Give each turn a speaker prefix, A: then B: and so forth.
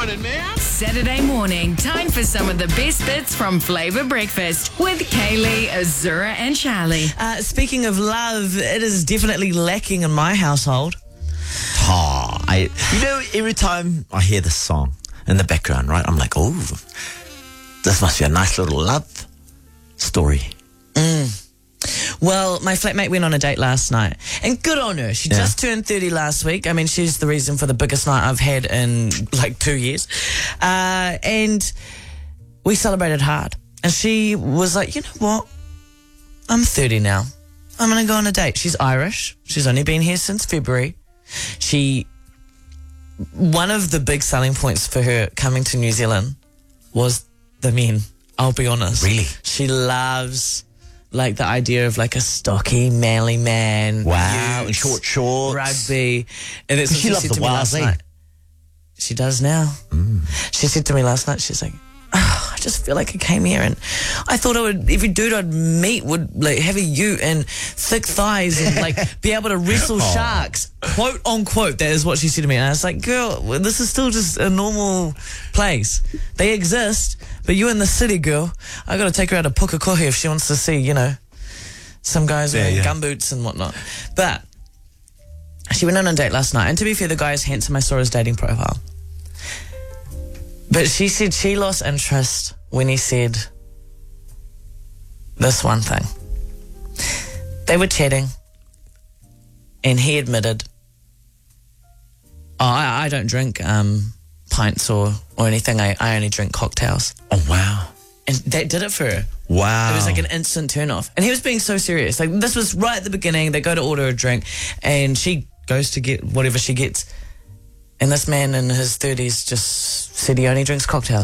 A: morning, man.
B: Saturday morning, time for some of the best bits from Flavour Breakfast with Kaylee, Azura and Charlie.
C: Speaking of love, it is definitely lacking in my household.
D: Every time I hear this song in the background, right, I'm like, oh, this must be a nice little love story.
C: Well, my flatmate went on a date last night, and good on her. She just turned 30 last week. I mean, she's the reason for the biggest night I've had in like 2 years. And we celebrated hard. And she was like, you know what? I'm 30 now. I'm going to go on a date. She's Irish. She's only been here since February. One of the big selling points for her coming to New Zealand was the men, I'll be honest.
D: Really?
C: She loves like the idea of like a stocky, manly man.
D: Wow,
C: youths,
D: and short shorts.
C: rugby. And that's what
D: She
C: she
D: loves
C: said
D: the
C: to me last
D: Wazzy.
C: night. She does now. She said to me last night, she's like, I just feel like I came here and I thought every dude I'd meet would like have a ute and thick thighs and like be able to wrestle sharks. Quote unquote, that is what she said to me. And I was like, girl, this is still just a normal place. They exist, but you in the city, girl. I got to take her out to Pukekohe if she wants to see, some guys wearing gumboots and whatnot. But she went on a date last night, and to be fair, the guy is handsome. I saw his dating profile. But she said she lost interest when he said this one thing. They were chatting, and he admitted, I don't drink pints or anything. I only drink cocktails.
D: Oh, wow.
C: And that did it for her.
D: Wow.
C: It was like an instant turn off. And he was being so serious. Like, this was right at the beginning. They go to order a drink, and she goes to get whatever she gets. And this man in his 30s just said he only drinks cocktails.